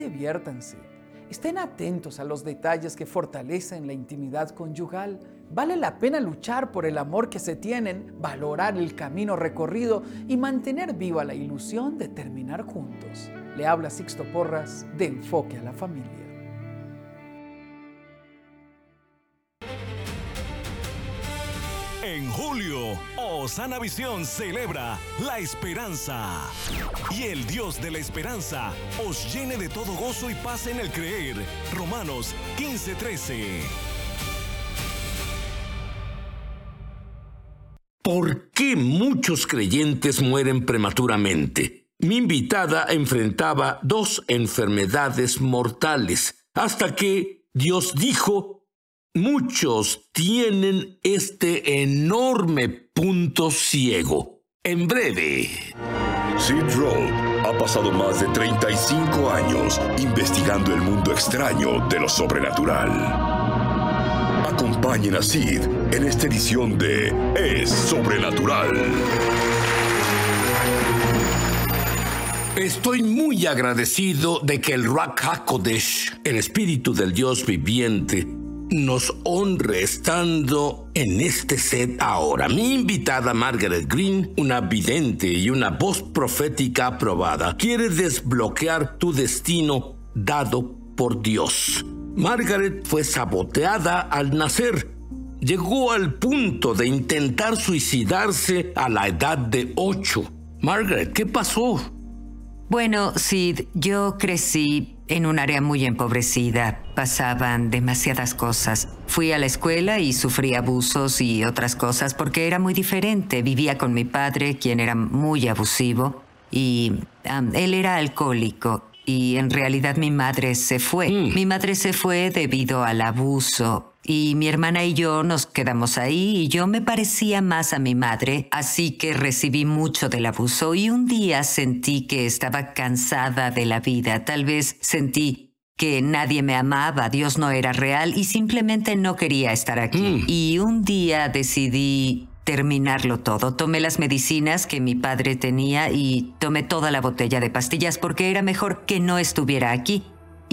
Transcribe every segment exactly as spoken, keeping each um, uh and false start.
Diviértanse. Estén atentos a los detalles que fortalecen la intimidad conyugal. Vale la pena luchar por el amor que se tienen, valorar el camino recorrido y mantener viva la ilusión de terminar juntos. Le habla Sixto Porras de Enfoque a la Familia. En julio, Osana Visión celebra la esperanza. Y el Dios de la esperanza os llene de todo gozo y paz en el creer. Romanos quince trece. ¿Por qué muchos creyentes mueren prematuramente? Mi invitada enfrentaba dos enfermedades mortales, hasta que Dios dijo: muchos tienen este enorme punto ciego. En breve. Sid Roth ha pasado más de treinta y cinco años investigando el mundo extraño de lo sobrenatural. Acompañen a Sid en esta edición de Es Sobrenatural. Estoy muy agradecido de que el Ruach HaKodesh, el espíritu del Dios viviente, nos honre estando en este set ahora. Mi invitada Margaret Green, una vidente y una voz profética aprobada, quiere desbloquear tu destino dado por Dios. Margaret fue saboteada al nacer. Llegó al punto de intentar suicidarse a la edad de ocho. Margaret, ¿qué pasó? Bueno, Sid, yo crecí en un área muy empobrecida. Pasaban demasiadas cosas. Fui a la escuela y sufrí abusos y otras cosas porque era muy diferente. Vivía con mi padre, quien era muy abusivo, y um, él era alcohólico. Y en realidad mi madre se fue. Mm. Mi madre se fue debido al abuso. Y mi hermana y yo nos quedamos ahí y yo me parecía más a mi madre, así que recibí mucho del abuso y un día sentí que estaba cansada de la vida. Tal vez sentí que nadie me amaba, Dios no era real y simplemente no quería estar aquí. Mm. Y un día decidí terminarlo todo. Tomé las medicinas que mi padre tenía y tomé toda la botella de pastillas porque era mejor que no estuviera aquí.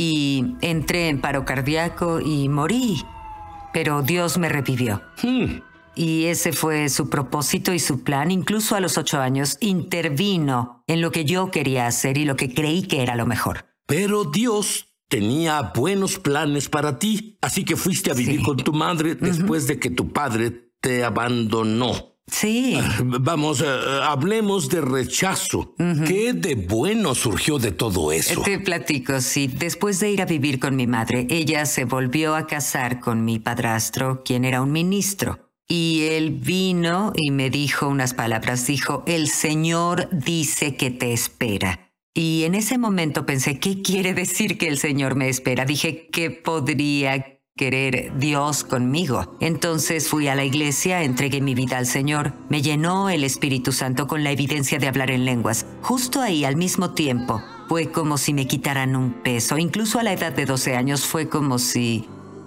Y entré en paro cardíaco y morí. Pero Dios me revivió. Hmm. Y ese fue su propósito y su plan. Incluso a los ocho años intervino en lo que yo quería hacer y lo que creí que era lo mejor. Pero Dios tenía buenos planes para ti. Así que fuiste a vivir sí. con tu madre después uh-huh. de que tu padre te abandonó. Sí. Vamos, uh, hablemos de rechazo. Uh-huh. ¿Qué de bueno surgió de todo eso? Te platico, sí. Después de ir a vivir con mi madre, ella se volvió a casar con mi padrastro, quien era un ministro. Y él vino y me dijo unas palabras. Dijo, el Señor dice que te espera. Y en ese momento pensé, ¿qué quiere decir que el Señor me espera? Dije, ¿qué podría querer Dios conmigo? Entonces fui a la iglesia, entregué mi vida al Señor. Me llenó el Espíritu Santo con la evidencia de hablar en lenguas. Justo ahí, al mismo tiempo, fue como si me quitaran un peso. Incluso a la edad de doce años fue como si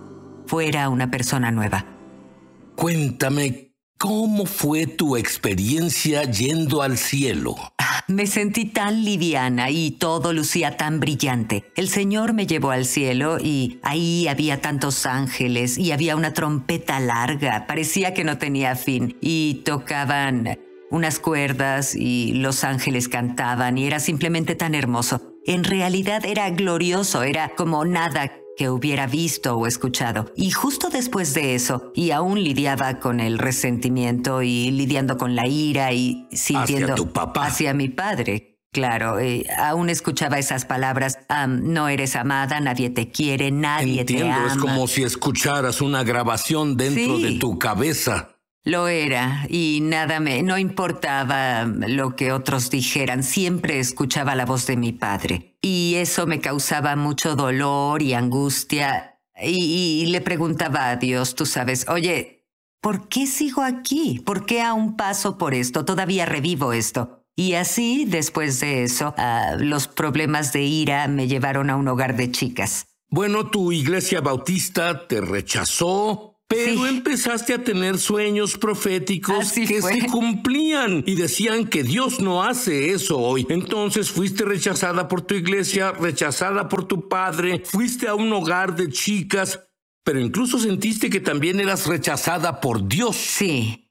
fuera una persona nueva. Cuéntame, ¿cómo fue tu experiencia yendo al cielo? Me sentí tan liviana y todo lucía tan brillante. El Señor me llevó al cielo y ahí había tantos ángeles y había una trompeta larga. Parecía que no tenía fin. Y tocaban unas cuerdas y los ángeles cantaban y era simplemente tan hermoso. En realidad era glorioso, era como nada que hubiera visto o escuchado. Y justo después de eso, y aún lidiaba con el resentimiento y lidiando con la ira y sintiendo... Hacia tu papá. Hacia mi padre, claro. Eh, aún escuchaba esas palabras, um, no eres amada, nadie te quiere, nadie Entiendo, te ama. Es como si escucharas una grabación dentro sí. de tu cabeza. Lo era, y nada me... No importaba lo que otros dijeran, siempre escuchaba la voz de mi padre. Y eso me causaba mucho dolor y angustia. Y, y le preguntaba a Dios, tú sabes, oye, ¿por qué sigo aquí? ¿Por qué aún paso por esto? Todavía revivo esto. Y así, después de eso, uh, los problemas de ira me llevaron a un hogar de chicas. Bueno, tu iglesia bautista te rechazó, Pero Sí. empezaste a tener sueños proféticos Así que fue. se cumplían y decían que Dios no hace eso hoy. Entonces fuiste rechazada por tu iglesia, rechazada por tu padre, fuiste a un hogar de chicas, pero incluso sentiste que también eras rechazada por Dios. Sí.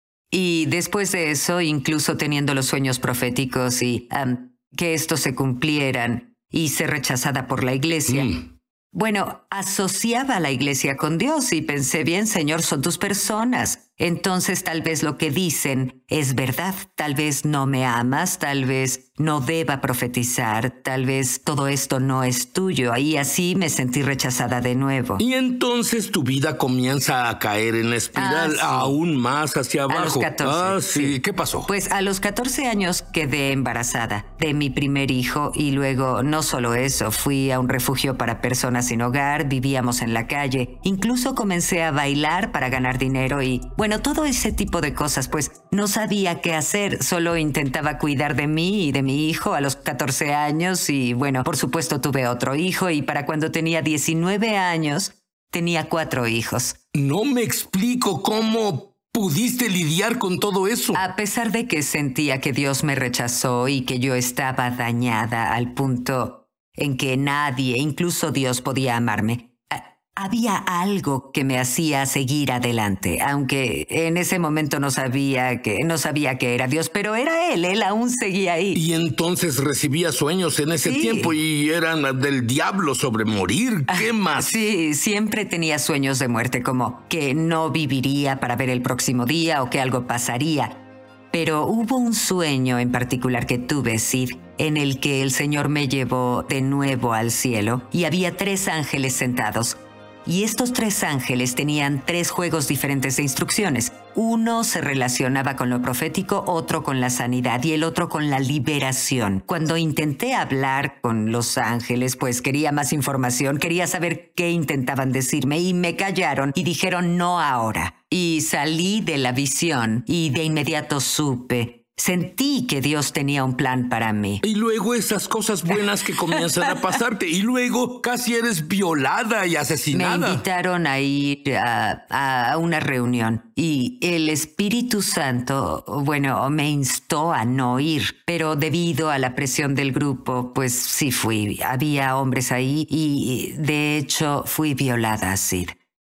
Y después de eso, incluso teniendo los sueños proféticos y um, que estos se cumplieran y ser rechazada por la iglesia, Mm. bueno, asociaba a la iglesia con Dios y pensé, bien, Señor, son tus personas. Entonces tal vez lo que dicen es verdad. Tal vez no me amas, tal vez no deba profetizar, tal vez todo esto no es tuyo. Y así me sentí rechazada de nuevo. Y entonces tu vida comienza a caer en la espiral, Ah, sí. aún más hacia abajo. A los catorce. Ah, sí. sí. ¿Qué pasó? Pues a los catorce años quedé embarazada de mi primer hijo y luego no solo eso, fui a un refugio para personas sin hogar, vivíamos en la calle, incluso comencé a bailar para ganar dinero y bueno, todo ese tipo de cosas, pues no sabía qué hacer, solo intentaba cuidar de mí y de mi hijo a los catorce años y bueno, por supuesto tuve otro hijo y para cuando tenía diecinueve años tenía cuatro hijos. No me explico cómo pudiste lidiar con todo eso. A pesar de que sentía que Dios me rechazó y que yo estaba dañada al punto en que nadie, incluso Dios, podía amarme, a- había algo que me hacía seguir adelante, aunque en ese momento no sabía que no sabía que era Dios, pero era Él, Él aún seguía ahí. Y entonces recibía sueños en ese Sí. tiempo y eran del diablo sobre morir. ¿Qué más? Sí, siempre tenía sueños de muerte, como que no viviría para ver el próximo día o que algo pasaría. Pero hubo un sueño en particular que tuve, Sid, en el que el Señor me llevó de nuevo al cielo y había tres ángeles sentados. Y estos tres ángeles tenían tres juegos diferentes de instrucciones. Uno se relacionaba con lo profético, otro con la sanidad y el otro con la liberación. Cuando intenté hablar con los ángeles, pues quería más información, quería saber qué intentaban decirme y me callaron y dijeron no ahora. Y salí de la visión y de inmediato supe. Sentí que Dios tenía un plan para mí. Y luego esas cosas buenas que comienzan a pasarte. Y luego casi eres violada y Me asesinada. invitaron a ir a, a una reunión y el Espíritu Santo, bueno, me instó a no ir, pero debido a la presión del grupo, pues sí fui. Había hombres ahí y de hecho fui violada, Sid.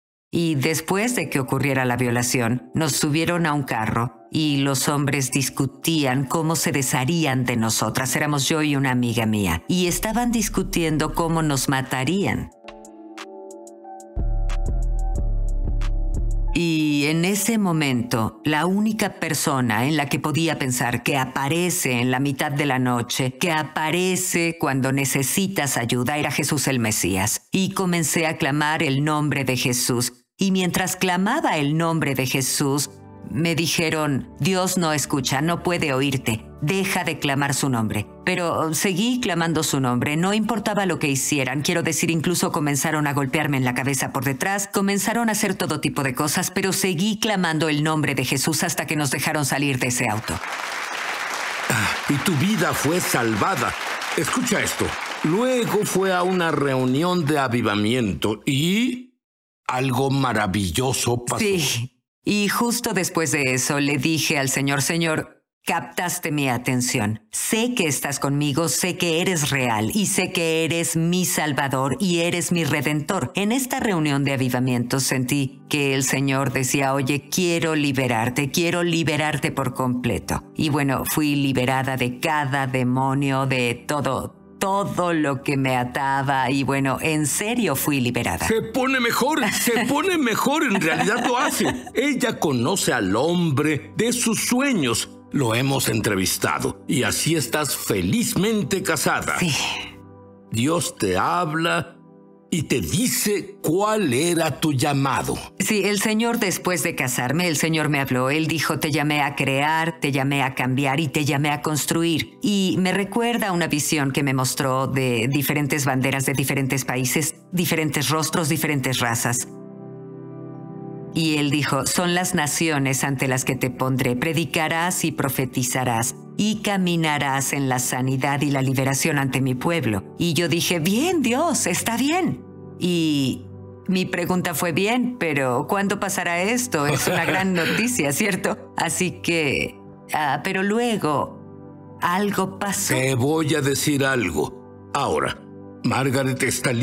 Y después de que ocurriera la violación, nos subieron a un carro y los hombres discutían cómo se desharían de nosotras. Éramos yo y una amiga mía. Y estaban discutiendo cómo nos matarían. Y en ese momento, la única persona en la que podía pensar que aparece en la mitad de la noche, que aparece cuando necesitas ayuda, era Jesús el Mesías. Y comencé a clamar el nombre de Jesús. Y mientras clamaba el nombre de Jesús, me dijeron, Dios no escucha, no puede oírte, deja de clamar su nombre. Pero seguí clamando su nombre, no importaba lo que hicieran, quiero decir, incluso comenzaron a golpearme en la cabeza por detrás, comenzaron a hacer todo tipo de cosas, pero seguí clamando el nombre de Jesús hasta que nos dejaron salir de ese auto. Y tu vida fue salvada. Escucha esto. Luego fue a una reunión de avivamiento y algo maravilloso pasó. Sí, y justo después de eso le dije al Señor, Señor, captaste mi atención. Sé que estás conmigo, sé que eres real y sé que eres mi Salvador y eres mi Redentor. En esta reunión de avivamiento sentí que el Señor decía, oye, quiero liberarte, quiero liberarte por completo. Y bueno, fui liberada de cada demonio, de todo, todo lo que me ataba y bueno, en serio fui liberada. Se pone mejor, se pone mejor, en realidad lo hace. Ella conoce al hombre de sus sueños. Lo hemos entrevistado y así estás felizmente casada. Sí. Dios te habla y te dice cuál era tu llamado. Sí, el Señor después de casarme, el Señor me habló. Él dijo, te llamé a crear, te llamé a cambiar y te llamé a construir. Y me recuerda una visión que me mostró de diferentes banderas de diferentes países, diferentes rostros, diferentes razas. Y él dijo, son las naciones ante las que te pondré, predicarás y profetizarás, y caminarás en la sanidad y la liberación ante mi pueblo. Y yo dije, bien, Dios, está bien. Y Mi pregunta fue bien, pero ¿cuándo pasará esto? Es una gran noticia, ¿cierto? Así que... Ah, pero luego... algo pasó. Te voy a decir algo. Ahora, Margaret está